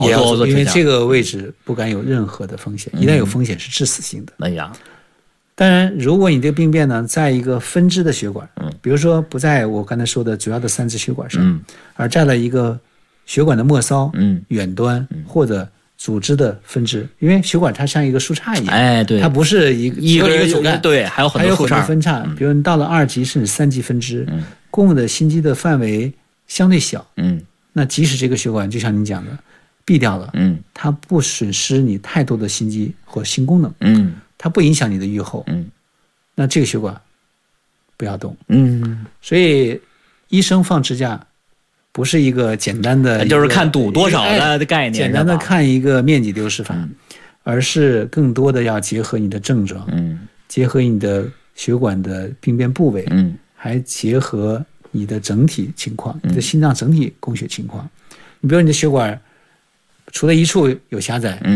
也要做， 因为这个位置置不敢有任何的风险，一旦有风险是致死性的。 哎呀， 当然，如果你这个病变呢，在一个分支的血管，比如说不在我刚才说的主要的3支血管上，而在了一个血管的末梢、远端或者组织的分支，因为血管它像一个树杈一样， 哎，对， 它不是一个主干， 对，还有很多分叉，比如你到了2级甚至3级分支，供的心肌的范围相对小，那即使这个血管就像你讲的闭掉了，它不损失你太多的心肌或心功能，它不影响你的预后，那这个血管不要动，所以医生放支架不是一个简单的， 就是看堵多少的概念， 简单的看一个面积丢失法，而是更多的要结合你的症状，结合你的血管的病变部位，还结合你的整体情况，你的心脏整体供血情况。你比如你的血管除了一处有狭窄，